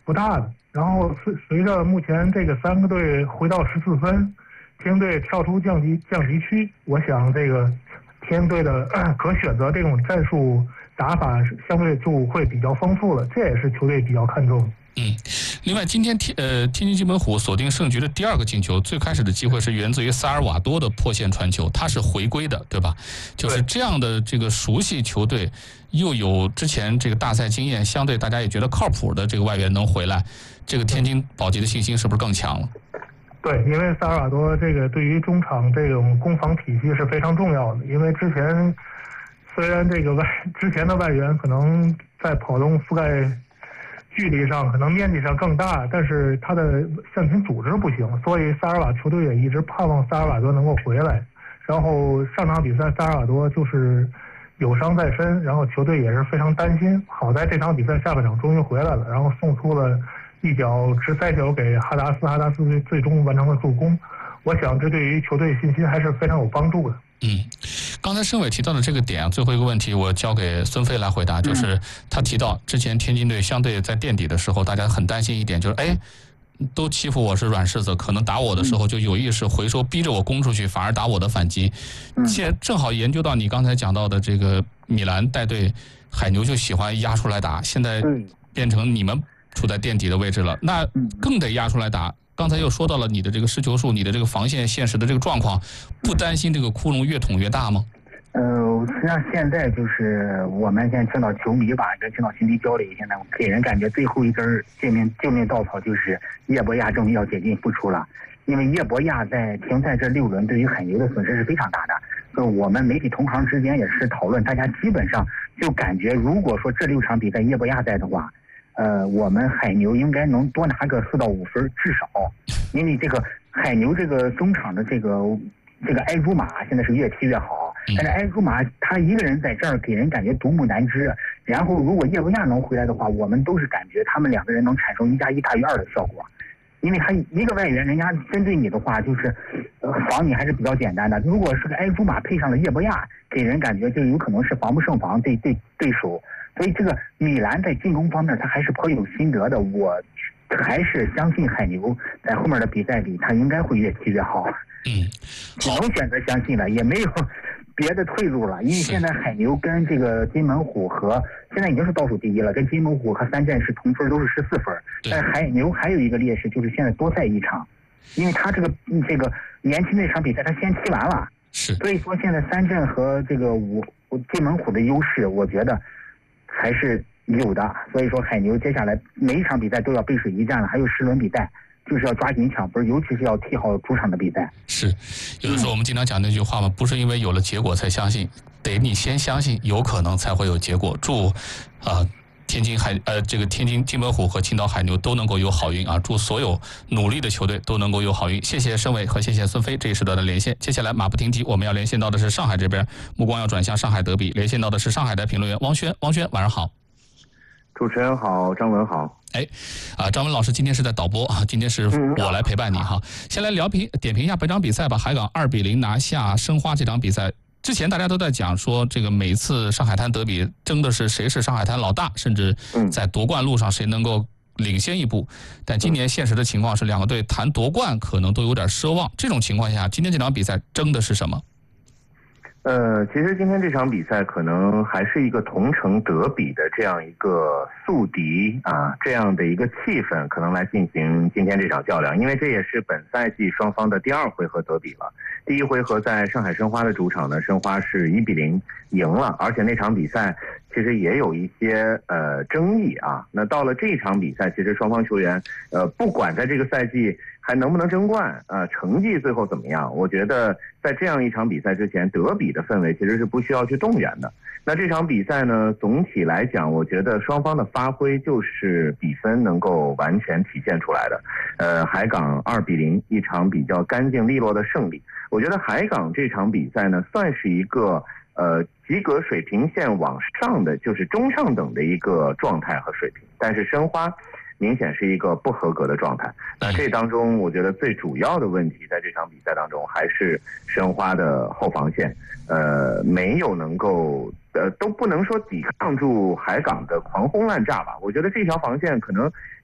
不大的。然后随着目前这个3个队回到14分，天津队跳出降级区，我想这个天津队的可选择这种战术打法相对就会比较丰富了，这也是球队比较看重的。 另外今天天津津门虎锁定胜局的第2个进球，最开始的机会是源自于萨尔瓦多的破线传球，他是回归的，对吧？就是这样的这个熟悉球队，又有之前这个大赛经验，相对大家也觉得靠谱的这个外援能回来，这个天津保级的信心是不是更强了？ 对，因为萨尔瓦多这个对于中场这种攻防体系是非常重要的，因为之前虽然这个之前的外援可能在跑动覆盖距离上可能面积上更大，但是他的向前组织不行，所以萨尔瓦球队也一直盼望萨尔瓦多能够回来。然后上场比赛萨尔瓦多就是有伤在身，然后球队也是非常担心。好在这场比赛下半场终于回来了，然后送出了一脚直塞球给哈达斯最终完成了助攻。我想这对于球队信心还是非常有帮助的。 刚才申伟提到的这个点最后一个问题我交给孙飞来回答，就是他提到之前天津队相对在垫底的时候，大家很担心一点，就是都欺负我是软柿子，可能打我的时候就有意识回收，逼着我攻出去，反而打我的反击。现在正好研究到你刚才讲到的这个米兰带队，海牛就喜欢压出来打，现在变成你们处在垫底的位置了，那更得压出来打。刚才又说到了你的这个失球数，你的这个防线现实的这个状况，不担心这个窟窿越捅越大吗？ 实际上现在就是我们现在听到球迷吧，跟听到兄弟交流，现在给人感觉最后一根救命稻草就是叶博亚终于要解禁复出了。因为叶博亚在停赛这6轮对于海牛的损失是非常大的。我们媒体同行之间也是讨论，大家基本上就感觉，如果说这6场比赛叶博亚在的话，我们海牛应该能多拿个4到5分至少，因为这个海牛这个中场的这个埃朱马现在是越踢越好，但是埃朱马他一个人在这儿给人感觉独木难支。然后如果叶博亚能回来的话，我们都是感觉他们2个人能产生1+1大于2的效果，因为他一个外援，人家针对你的话就是防你还是比较简单的。如果是个埃朱马配上了叶博亚，给人感觉就有可能是防不胜防对手。所以这个米兰在进攻方面他还是颇有心得的，我还是相信海牛在后面的比赛里他应该会越踢越好。只能选择相信了，也没有别的退路了。因为现在海牛跟这个津门虎和现在已经是倒数第一了，跟津门虎和3镇是同分，都是14分。但是海牛还有一个劣势，就是现在多赛1场，因为他这个延期那场比赛他先踢完了，所以说现在3镇和这个津门虎的优势，我觉得还是有的。所以说海牛接下来每一场比赛都要背水一战了，还有10轮比赛，就是要抓紧抢分，尤其是要踢好主场的比赛。 是，有的时候我们经常讲那句话嘛，不是因为有了结果才相信，得你先相信有可能才会有结果。祝天津津门虎和青岛海牛都能够有好运啊！祝所有努力的球队都能够有好运。谢谢申伟和谢谢孙飞这一时段的连线。接下来马不停蹄，我们要连线到的是上海这边，目光要转向上海德比，连线到的是上海的评论员汪轩。汪轩，晚上好。 主持人好，张文好。 张文老师今天是在导播啊，今天是我来陪伴你哈。先来点评一下本场比赛吧。海港2-0拿下申花这场比赛。之前大家都在讲说，这个每次上海滩德比争的是谁是上海滩老大，甚至在夺冠路上谁能够领先一步。但今年现实的情况是，2个队谈夺冠可能都有点奢望。这种情况下，今天这场比赛争的是什么？ 其实今天这场比赛可能还是一个同城德比的这样一个宿敌啊，这样的一个气氛可能来进行今天这场较量，因为这也是本赛季双方的第2回合德比了。第1回合在上海申花的主场呢，申花是1-0赢了，而且那场比赛其实也有一些争议啊。那到了这场比赛，其实双方球员不管在这个赛季还能不能争冠成绩最后怎么样，我觉得在这样一场比赛之前，德比的氛围其实是不需要去动员的。那这场比赛呢，总体来讲，我觉得双方的发挥就是比分能够完全体现出来的。海港2-0，一场比较干净利落的胜利。我觉得海港这场比赛呢，算是一个及格水平线往上的，就是中上等的一个状态和水平。但是申花明显是一个不合格的状态。那这当中，我觉得最主要的问题在这场比赛当中还是申花的后防线，没有能够都不能说抵抗住海港的狂轰滥炸吧。我觉得这条防线可能